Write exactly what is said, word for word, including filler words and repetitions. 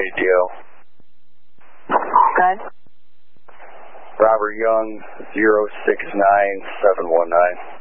A T O. Good. Robert Young, zero six nine seven one nine.